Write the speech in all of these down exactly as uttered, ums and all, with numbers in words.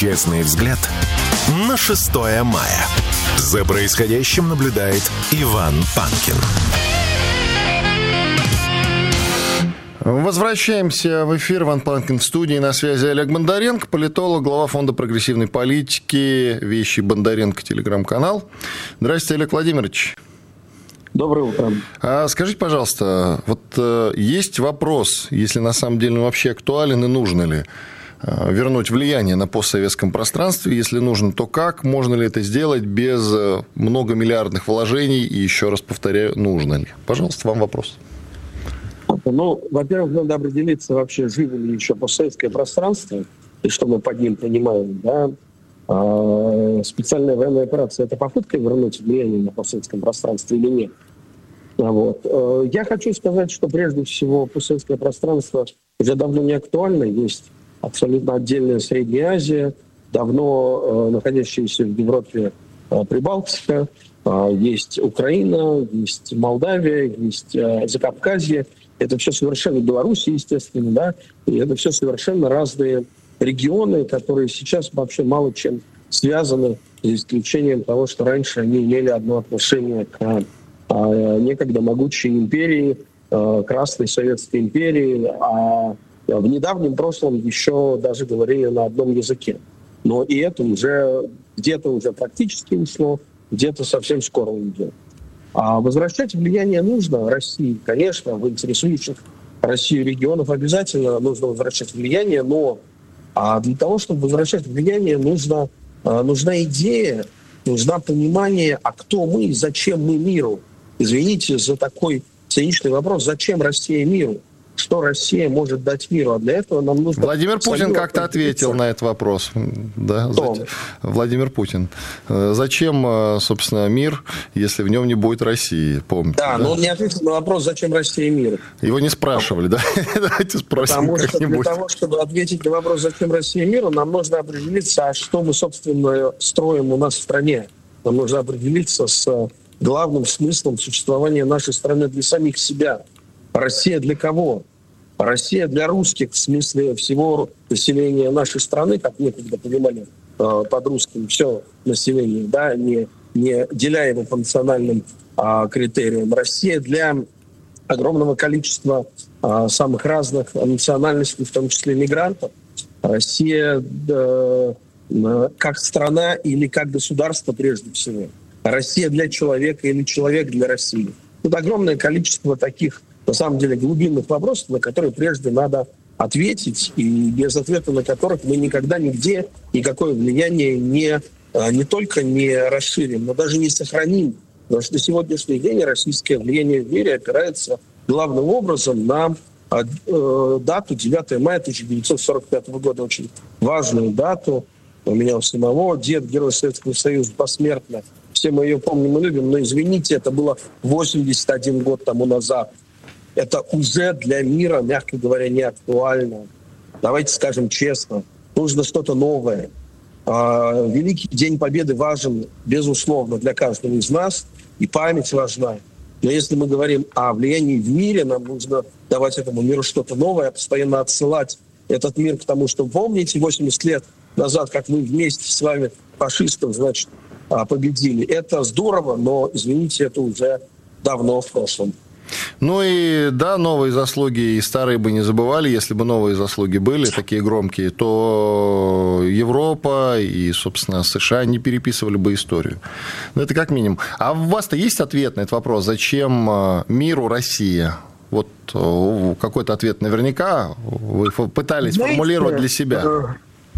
Честный взгляд на шестое мая. За происходящим наблюдает Иван Панкин. Возвращаемся в эфир. Иван Панкин в студии. На связи Олег Бондаренко, политолог, глава Фонда прогрессивной политики, Вещи Бондаренко, телеграм-канал. Здравствуйте, Олег Владимирович. Доброе утро. А скажите, пожалуйста, вот э, есть вопрос, если на самом деле он вообще актуален и нужно ли э, вернуть влияние на постсоветском пространстве? Если нужно, то как? Можно ли это сделать без э, многомиллиардных вложений? И еще раз повторяю, нужно ли? Пожалуйста, вам вопрос. Ну, во-первых, надо определиться вообще, живо ли еще постсоветское пространство, и что мы под ним понимаем, да. А, специальная военная операция – это попытка вернуть влияние на постсоветском пространстве или нет? А вот. Я хочу сказать, что прежде всего постсоветское пространство уже давно не актуально. Есть абсолютно отдельная Средняя Азия, давно находящаяся в Европе Прибалтика, есть Украина, есть Молдавия, есть Закавказье. Это все совершенно Белоруссия, естественно, да, и это все совершенно разные регионы, которые сейчас вообще мало чем связаны, за исключением того, что раньше они имели одно отношение к а, некогда могучей империи, а, Красной Советской империи, а в недавнем прошлом еще даже говорили на одном языке. Но и это уже где-то уже практически ушло, где-то совсем скоро уйдет. А возвращать влияние нужно России, конечно, в интересующих Россию регионов обязательно нужно возвращать влияние, но а для того, чтобы возвращать влияние, нужно, нужна идея, нужно понимание, а кто мы и зачем мы миру. Извините за такой циничный вопрос, зачем Россия миру? Что Россия может дать миру? А для этого нам нужно... Владимир Путин как-то ответил на этот вопрос. Да? Владимир Путин. Зачем, собственно, мир, если в нем не будет России? Помните, да, да, но он не ответил на вопрос, зачем Россия мир. Его не спрашивали, да? Давайте спросим Потому что как-нибудь. Для того, чтобы ответить на вопрос, зачем Россия миру, нам нужно определиться, а что мы, собственно, строим у нас в стране. Нам нужно определиться с главным смыслом существования нашей страны для самих себя. Россия для кого? Россия для русских, в смысле всего населения нашей страны, как некогда понимали под русским все население, да, не, не деля его по национальным а, критериям. Россия для огромного количества а, самых разных национальностей, в том числе мигрантов. Россия а, как страна или как государство прежде всего. Россия для человека или человек для России. Тут огромное количество таких, на самом деле, глубинных вопросов, на которые прежде надо ответить, и без ответа на которых мы никогда нигде никакое влияние не, не только не расширим, но даже не сохраним. Потому что на сегодняшний день российское влияние в мире опирается главным образом на э, дату девятое мая тысяча девятьсот сорок пятого года, очень важную дату. У меня у самого дед, герой Советского Союза, посмертно. Все мы ее помним и любим, но, извините, это было восемьдесят один год тому назад. Это уже для мира, мягко говоря, не актуально. Давайте скажем честно, нужно что-то новое. Великий День Победы важен, безусловно, для каждого из нас, и память важна. Но если мы говорим о влиянии в мире, нам нужно давать этому миру что-то новое, постоянно отсылать этот мир к тому, что помните, восемьдесят лет назад, как мы вместе с вами фашистов, значит, победили. Это здорово, но, извините, это уже давно в прошлом. Ну и да, новые заслуги и старые бы не забывали. Если бы новые заслуги были такие громкие, то Европа и, собственно, США не переписывали бы историю. Ну, это как минимум. А у вас-то есть ответ на этот вопрос? Зачем миру Россия? Вот какой-то ответ наверняка вы пытались Знаете, формулировать для себя.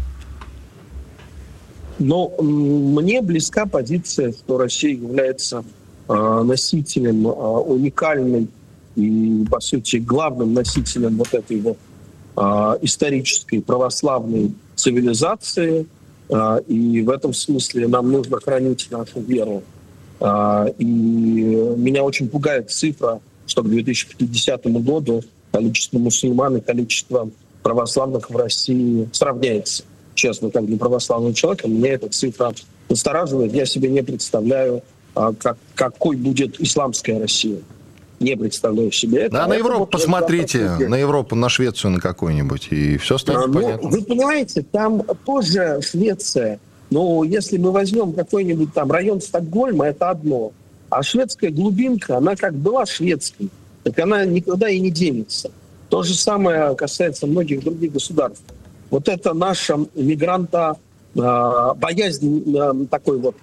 Но мне близка позиция, что Россия является носителем уникальной и, по сути, главным носителем вот этой вот исторической православной цивилизации. И в этом смысле нам нужно хранить нашу веру. И меня очень пугает цифра, что к две тысячи пятидесятому году количество мусульман и количество православных в России сравняется. Честно, как для православного человека, меня эта цифра настораживает. Я себе не представляю, как, какой будет исламская Россия. не представляю себе это. Да, а на это Европу вот посмотрите, на Европу, на Швецию на какой-нибудь, и все станет а, понятно. Ну, вы понимаете, там тоже Швеция, но если мы возьмем какой-нибудь там район Стокгольма, это одно. А шведская глубинка, она как была шведской, так она никуда и не денется. То же самое касается многих других государств. Вот это наша мигранта, боязнь такой вот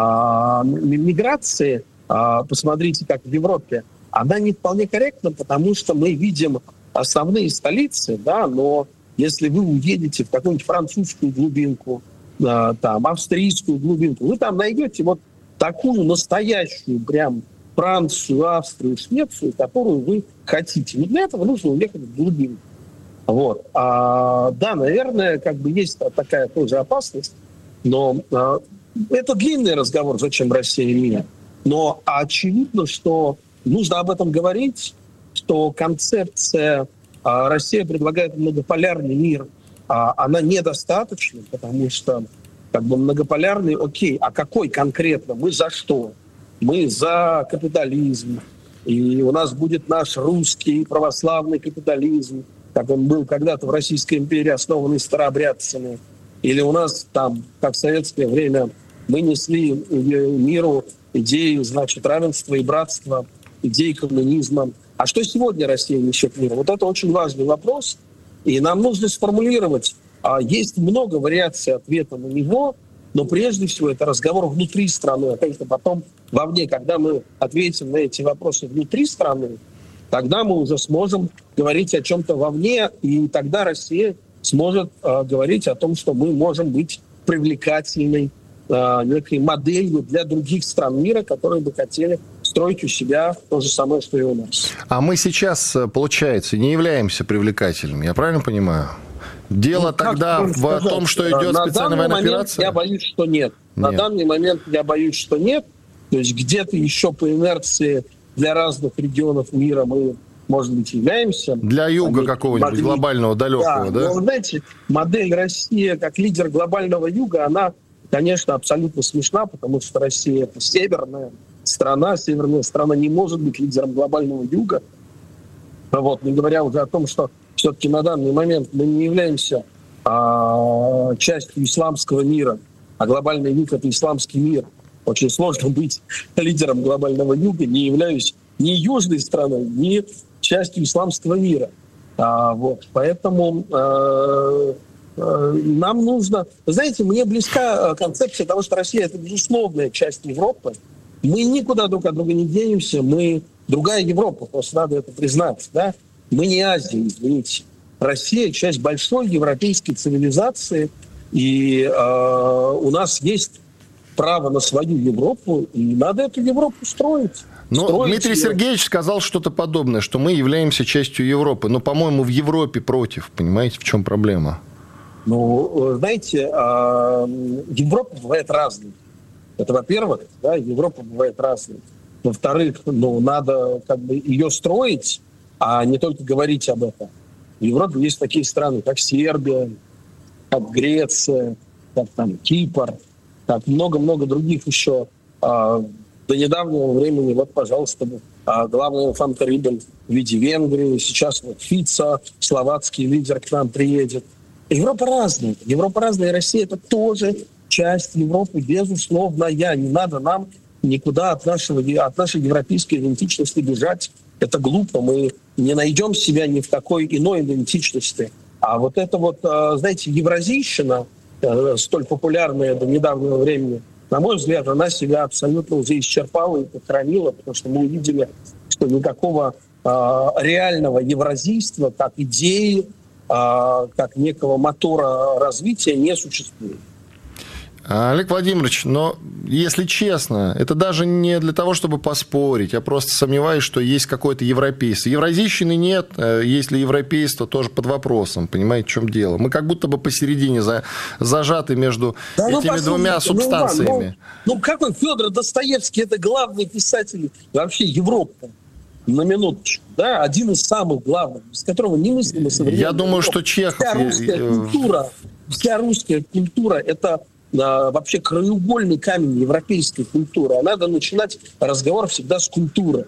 миграции, посмотрите, как в Европе, она не вполне корректна, потому что мы видим основные столицы, да, но если вы уедете в какую-нибудь французскую глубинку, там, австрийскую глубинку, вы там найдете вот такую настоящую прям Францию, Австрию, Швецию, которую вы хотите. Но для этого нужно уехать в глубину. Вот. А, да, наверное, как бы есть такая тоже опасность, но а, это длинный разговор, зачем Россия и мир. Но очевидно, что нужно об этом говорить, что концепция а, Россия предлагает многополярный мир, а, она недостаточна, потому что как бы многополярный, окей, а какой конкретно? Мы за что? Мы за капитализм, и у нас будет наш русский православный капитализм, как он был когда-то в Российской империи, основанный старообрядцами. Или у нас там, как в советское время, мы несли миру идеи, значит, равенства и братства, идеи коммунизма. А что сегодня Россия несет миру? Вот это очень важный вопрос, и нам нужно сформулировать. Есть много вариаций ответа на него, но прежде всего это разговор внутри страны. А конечно, потом вовне, когда мы ответим на эти вопросы внутри страны, тогда мы уже сможем говорить о чем-то вовне, и тогда Россия сможет э, говорить о том, что мы можем быть привлекательной э, некой моделью для других стран мира, которые бы хотели строить у себя то же самое, что и у нас. А мы сейчас, получается, не являемся привлекательными, я правильно понимаю? Дело ну, тогда в сказать, том, что идет на специальная военная момент операция? Я боюсь, что нет. нет. На данный момент я боюсь, что нет. То есть где-то еще по инерции для разных регионов мира мы, может быть, являемся. Для юга какого-нибудь могли... глобального, далекого, да? да? Но, вы знаете, модель России как лидер глобального юга, она, конечно, абсолютно смешна, потому что Россия — это северная страна. Северная страна не может быть лидером глобального юга. Вот, не говоря уже о том, что все-таки на данный момент мы не являемся а, частью исламского мира, а глобальный юг — это исламский мир. Очень сложно быть лидером глобального юга, не являюсь ни южной страной, ни частью исламского мира. А, вот, поэтому а, а, нам нужно... Вы знаете, мне близка концепция того, что Россия — это безусловная часть Европы. Мы никуда друг от друга не денемся, мы другая Европа, просто надо это признать, да? Мы не Азия, извините. Россия — часть большой европейской цивилизации, и э, у нас есть право на свою Европу, и надо эту Европу строить. Но строить Дмитрий ее. Сергеевич сказал что-то подобное, что мы являемся частью Европы. Но, по-моему, в Европе против. Понимаете, в чем проблема? Ну, знаете, э, Европа бывает разной. Это, во-первых, да, Европа бывает разной. Во-вторых, ну, надо как бы ее строить, а не только говорить об этом. В Европе есть такие страны, как Сербия, как Греция, как там Кипр, как много-много других еще. А, до недавнего времени, вот, пожалуйста, а, главный фан-корабль в виде Венгрии, сейчас вот Фица, словацкий лидер, к нам приедет. Европа разная. Европа разная, и Россия — это тоже часть Европы, безусловная. Не надо нам никуда от, нашего, от нашей европейской идентичности бежать. Это глупо. Мы не найдем себя ни в какой иной идентичности. А вот это вот, знаете, евразийщина, столь популярная до недавнего времени, на мой взгляд, она себя абсолютно уже исчерпала и похоронила, потому что мы увидели, что никакого реального евразийства, как идеи, как некого мотора развития не существует. Олег Владимирович, но, если честно, это даже не для того, чтобы поспорить. Я просто сомневаюсь, что есть какое-то европейство. Евразийщины нет, если европейство тоже под вопросом. Понимаете, в чем дело? Мы как будто бы посередине за, зажаты между да, этими ну, двумя субстанциями. Ну, ну, какой Федор Достоевский, это главный писатель вообще Европы. На минуточку, да, один из самых главных, без которого немыслимо современная. Я думаю, что Чехов... Вся русская культура, вся русская культура, это вообще краеугольный камень европейской культуры. А надо начинать разговор всегда с культуры.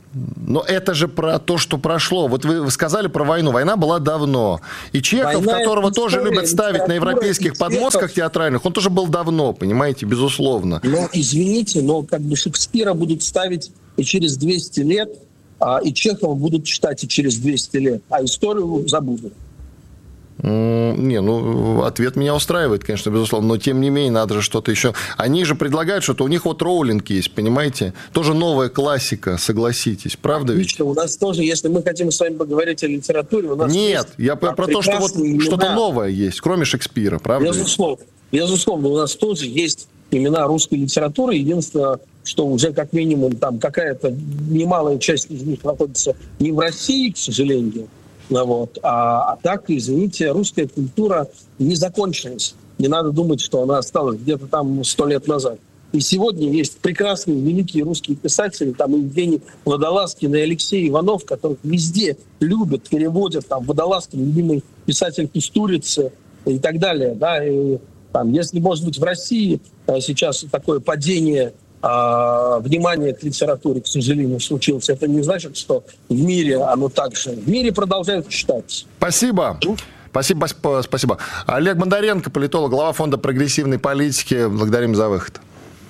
Но это же про то, что прошло. Вот вы сказали про войну. Война была давно. И Чехов, Война которого тоже любят ставить на европейских подмостках театральных, он тоже был давно, понимаете, безусловно. Но, извините, но как бы Шекспира будут ставить и через двести лет, а и Чехова будут читать и через двести лет, а историю забудут. Не, ну, ответ меня устраивает, конечно, безусловно, но тем не менее надо же что-то еще. Они же предлагают что-то, у них вот Роулинг есть, понимаете? Тоже новая классика, согласитесь, правда ведь? Отлично, у нас тоже, если мы хотим с вами поговорить о литературе, у нас Нет, я про то, что вот имена. Что-то новое есть, кроме Шекспира, правда? Безусловно, безусловно, у нас тоже есть имена русской литературы, единственное, что уже как минимум там какая-то немалая часть из них находится не в России, к сожалению. Вот. А, а так, извините, русская культура не закончилась. Не надо думать, что она осталась где-то там сто лет назад. И сегодня есть прекрасные, великие русские писатели, там Евгений Водолазкин и Алексей Иванов, которых везде любят, переводят. Там Водолазкин, любимый писатель Кустурицы и так далее. Да? И, там, если, может быть, в России сейчас такое падение А, внимание к литературе, к сожалению, случилось. Это не значит, что в мире оно так же. В мире продолжают читать. Спасибо. Спасибо, спасибо. Олег Бондаренко, политолог, глава фонда прогрессивной политики. Благодарим за выход.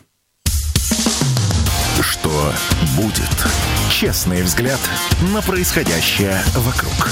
Что будет? Честный взгляд на происходящее вокруг.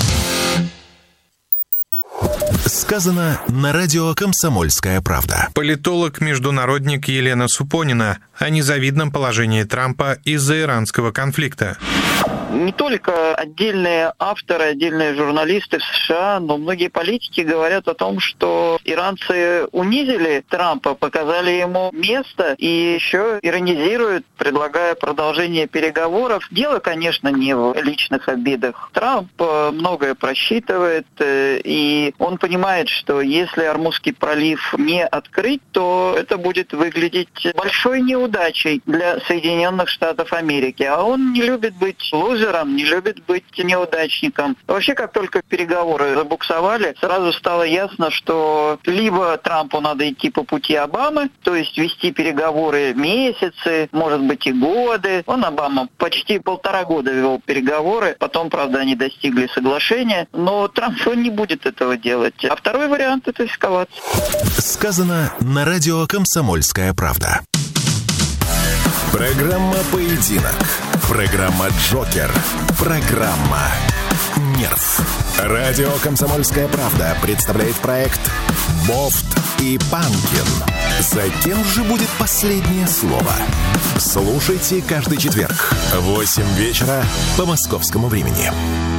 Сказано на радио «Комсомольская правда». Политолог-международник Елена Супонина о незавидном положении Трампа из-за иранского конфликта. Не только отдельные авторы, отдельные журналисты в США, но многие политики говорят о том, что иранцы унизили Трампа, показали ему место и еще иронизируют, предлагая продолжение переговоров. Дело, конечно, не в личных обидах. Трамп многое просчитывает, и он понимает, что если Ормузский пролив не открыть, то это будет выглядеть большой неудачей для Соединенных Штатов Америки. А он не любит быть лузером, не любит быть неудачником. Вообще, как только переговоры забуксовали, сразу стало ясно, что либо Трампу надо идти по пути Обамы, то есть вести переговоры месяцы, может быть и годы. Он, Обама, почти полтора года вел переговоры, потом, правда, они достигли соглашения, но Трамп он не будет этого делать. А второй вариант – это эскалация. Сказано на радио «Комсомольская правда». Программа «Поединок». Программа «Джокер». Программа «Нерв». Радио «Комсомольская правда» представляет проект «Бофт и Панкин». За кем же будет последнее слово? Слушайте каждый четверг в восемь вечера по московскому времени.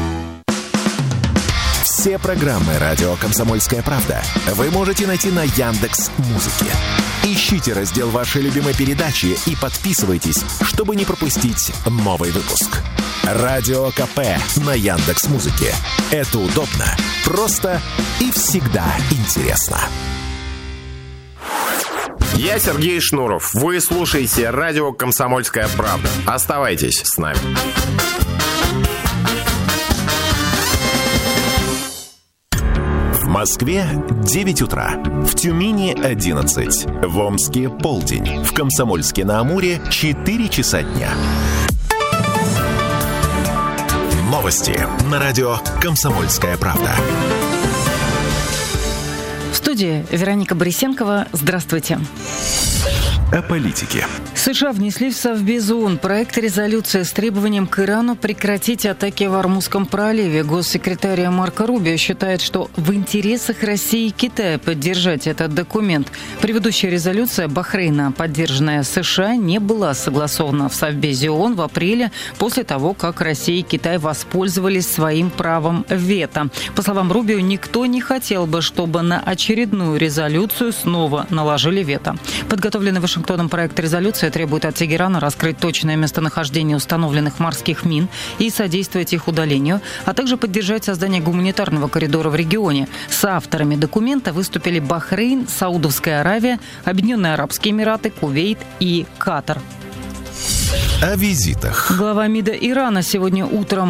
Все программы «Радио Комсомольская правда» вы можете найти на Яндекс.Музыке. Ищите раздел вашей любимой передачи и подписывайтесь, чтобы не пропустить новый выпуск. Радио КП на Яндекс.Музыке. Это удобно, просто и всегда интересно. Я Сергей Шнуров. Вы слушаете радио «Комсомольская правда». Оставайтесь с нами. В Москве девять утра, в Тюмени одиннадцать, в Омске полдень, в Комсомольске-на-Амуре четыре часа дня. Новости на радио «Комсомольская правда». В студии Вероника Борисенкова. Здравствуйте. О политике. США внесли в Совбез ООН проект резолюции с требованием к Ирану прекратить атаки в Ормузском проливе. Госсекретарь Марко Рубио считает, что в интересах России и Китая поддержать этот документ. Предыдущая резолюция Бахрейна, поддержанная США, не была согласована в Совбезе ООН в апреле после того, как Россия и Китай воспользовались своим правом вето. По словам Рубио, никто не хотел бы, чтобы на очередную резолюцию снова наложили вето. Подготовленный Вашингтоном проект резолюции требует от Тегерана раскрыть точное местонахождение установленных морских мин и содействовать их удалению, а также поддержать создание гуманитарного коридора в регионе. Соавторами документа выступили Бахрейн, Саудовская Аравия, Объединенные Арабские Эмираты, Кувейт и Катар. О визитах. Глава МИДа Ирана сегодня утром